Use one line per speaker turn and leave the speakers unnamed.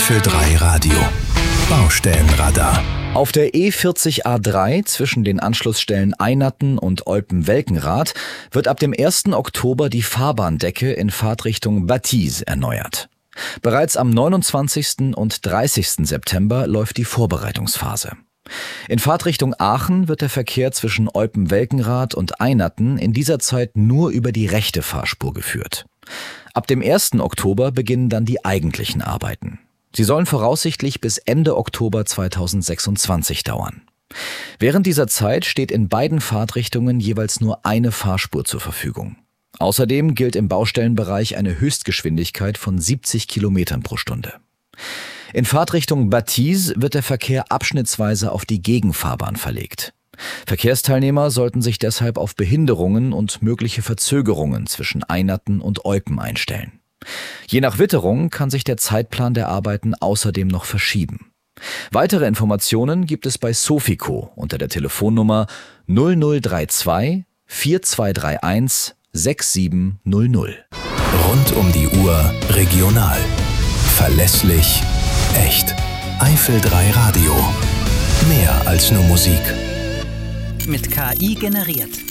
Eifel 3 Radio. Baustellenradar.
Auf der E40A3 zwischen den Anschlussstellen Einatten und Olpen-Welkenrath wird ab dem 1. Oktober die Fahrbahndecke in Fahrtrichtung Batise erneuert. Bereits am 29. und 30. September läuft die Vorbereitungsphase. In Fahrtrichtung Aachen wird der Verkehr zwischen Olpen-Welkenrath und Einatten in dieser Zeit nur über die rechte Fahrspur geführt. Ab dem 1. Oktober beginnen dann die eigentlichen Arbeiten. Sie sollen voraussichtlich bis Ende Oktober 2026 dauern. Während dieser Zeit steht in beiden Fahrtrichtungen jeweils nur eine Fahrspur zur Verfügung. Außerdem gilt im Baustellenbereich eine Höchstgeschwindigkeit von 70 Kilometern pro Stunde. In Fahrtrichtung Batise wird der Verkehr abschnittsweise auf die Gegenfahrbahn verlegt. Verkehrsteilnehmer sollten sich deshalb auf Behinderungen und mögliche Verzögerungen zwischen Einatten und Olpen einstellen. Je nach Witterung kann sich der Zeitplan der Arbeiten außerdem noch verschieben. Weitere Informationen gibt es bei Sofico unter der Telefonnummer 0032 4231 6700.
Rund um die Uhr regional. Verlässlich, echt. Eifel 3 Radio. Mehr als nur Musik.
Mit KI generiert.